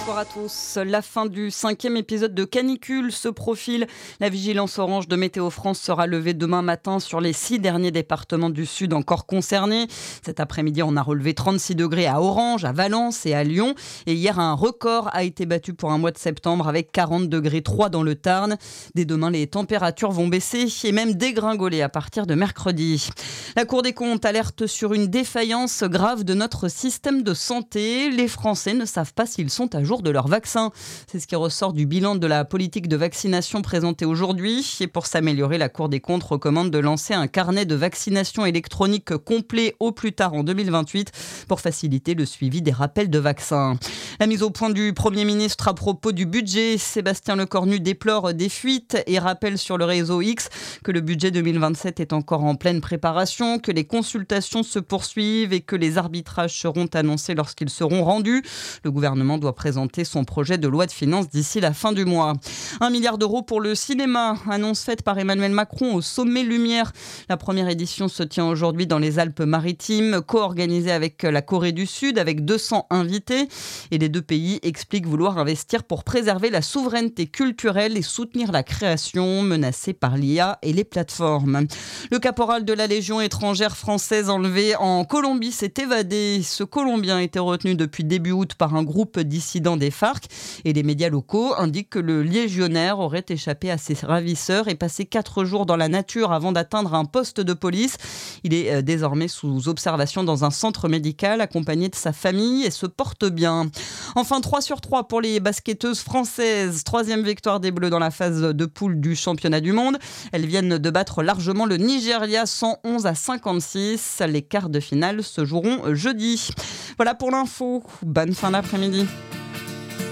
Bonsoir à tous. La fin du 5e épisode de Canicule se profile. La vigilance orange de Météo France sera levée demain matin sur les 6 derniers départements du sud encore concernés. Cet après-midi, on a relevé 36 degrés à Orange, à Valence et à Lyon. Et hier, un record a été battu pour un mois de septembre avec 40 degrés 3 dans le Tarn. Dès demain, les températures vont baisser et même dégringoler à partir de mercredi. La Cour des comptes alerte sur une défaillance grave de notre système de santé. Les Français ne savent pas s'ils sont à jour de leur vaccin. C'est ce qui ressort du bilan de la politique de vaccination présentée aujourd'hui. Et pour s'améliorer, la Cour des comptes recommande de lancer un carnet de vaccination électronique complet au plus tard en 2028 pour faciliter le suivi des rappels de vaccins. La mise au point du Premier ministre à propos du budget. Sébastien Lecornu déplore des fuites et rappelle sur le réseau X que le budget 2027 est encore en pleine préparation, que les consultations se poursuivent et que les arbitrages seront annoncés lorsqu'ils seront rendus. Le gouvernement doit présenter son projet de loi de finances d'ici la fin du mois. 1 milliard d'euros pour le cinéma, annonce faite par Emmanuel Macron au Sommet Lumière. La première édition se tient aujourd'hui dans les Alpes-Maritimes, co-organisée avec la Corée du Sud, avec 200 invités. Et les deux pays expliquent vouloir investir pour préserver la souveraineté culturelle et soutenir la création menacée par l'IA et les plateformes. Le caporal de la Légion étrangère française enlevé en Colombie s'est évadé. Ce Colombien était retenu depuis début août par un groupe dissident des FARC et les médias locaux indiquent que le légionnaire aurait échappé à ses ravisseurs et passé 4 jours dans la nature avant d'atteindre un poste de police. Il est désormais sous observation dans un centre médical accompagné de sa famille et se porte bien. Enfin, 3/3 pour les basketteuses françaises. 3e victoire des Bleus dans la phase de poule du championnat du monde. Elles viennent de battre largement le Nigeria 111-56. Les quarts de finale se joueront jeudi. Voilà pour l'info. Bonne fin d'après-midi.